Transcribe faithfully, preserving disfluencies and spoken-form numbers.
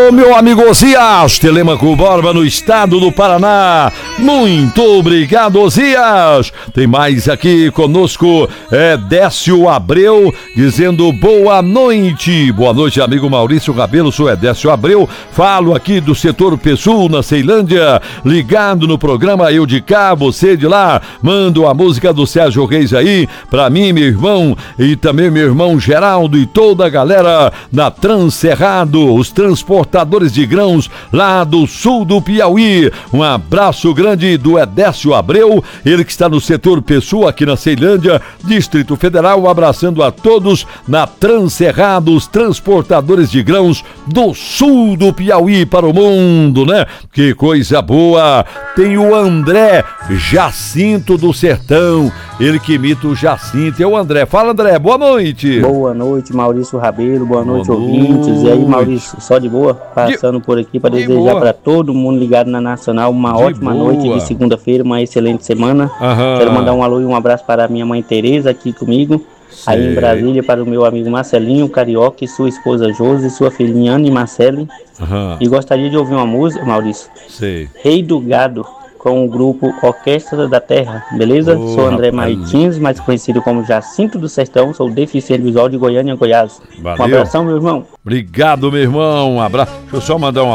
Alô, meu amigo Osias, Telêmaco Borba, no estado do Paraná. Muito obrigado, Osias. Tem mais aqui conosco, é Décio Abreu, dizendo boa noite. Boa noite, amigo Maurício Rabelo, sou Décio Abreu. Falo aqui do setor Pessul, na Ceilândia, ligado no programa Eu de Cá, você de lá. Mando a música do Sérgio Reis aí, pra mim, meu irmão, e também meu irmão Geraldo e toda a galera na Transcerrado, os transportadores de grãos lá do sul do Piauí. Um abraço grande do Décio Abreu, ele que está no setor Pessoa aqui na Ceilândia, Distrito Federal, abraçando a todos na Transcerrado, os transportadores de grãos do sul do Piauí para o mundo, né? Que coisa boa! Tem o André Jacinto do Sertão, ele que imita o Jacinto, é o André. Fala, André, boa noite. Boa noite, Maurício Rabelo, boa, boa noite, noite, ouvintes. E aí, Maurício, só de boa? Passando de... por aqui para de desejar para todo mundo ligado na Nacional uma de ótima boa. noite de segunda-feira, uma excelente semana. Aham. Quero mandar um alô e um abraço para a minha mãe Tereza aqui comigo. Sei. Aí em Brasília, para o meu amigo Marcelinho Carioca e sua esposa Josi, sua filhinha Ana e Marcele. Aham. E gostaria de ouvir uma música, Maurício. Sei. Rei do Gado, com o grupo Orquestra da Terra, beleza? Oh, sou André Martins, mais conhecido como Jacinto do Sertão, sou deficiente visual de Goiânia, Goiás. Valeu. Um abração, meu irmão. Obrigado, meu irmão. Um abraço. Deixa eu só mandar um